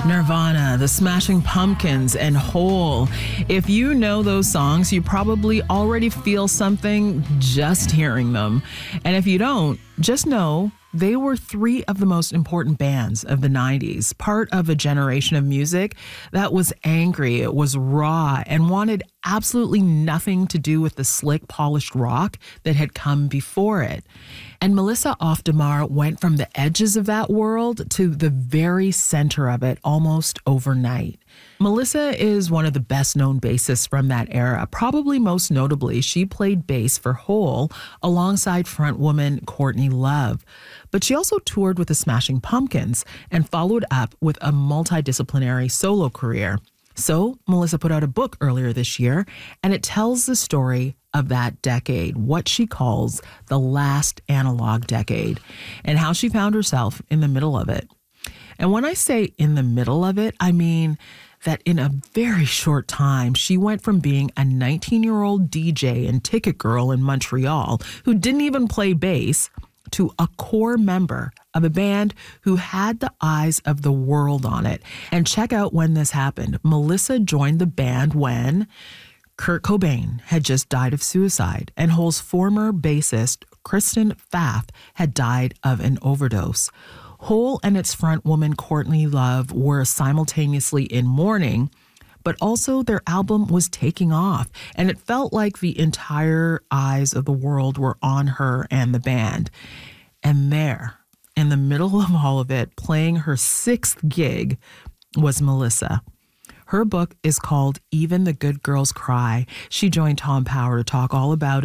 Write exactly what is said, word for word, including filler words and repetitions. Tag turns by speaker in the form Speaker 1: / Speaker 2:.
Speaker 1: Nirvana, The Smashing Pumpkins, and Hole. If you know those songs, you probably already feel something just hearing them. And if you don't, just know they were three of the most important bands of the nineties, part of a generation of music that was angry, it was raw, and wanted absolutely nothing to do with the slick, polished rock that had come before it. And Melissa Auf der Maar went from the edges of that world to the very center of it almost overnight. Melissa is one of the best-known bassists from that era. Probably most notably, she played bass for Hole alongside frontwoman Courtney Love. But she also toured with the Smashing Pumpkins and followed up with a multidisciplinary solo career. So Melissa put out a book earlier this year, and it tells the story of that decade, what she calls the last analog decade, and how she found herself in the middle of it. And when I say in the middle of it, I mean that in a very short time, she went from being a nineteen-year-old D J and ticket girl in Montreal who didn't even play bass to a core member of a band who had the eyes of the world on it. And check out when this happened. Melissa joined the band when Kurt Cobain had just died of suicide, and Hole's former bassist, Kristen Pfaff, had died of an overdose. Hole and its frontwoman, Courtney Love, were simultaneously in mourning, but also their album was taking off, and it felt like the entire eyes of the world were on her and the band. And there, in the middle of all of it, playing her sixth gig, was Melissa. Her book is called Even the Good Girls Cry. She joined Tom Power to talk all about it.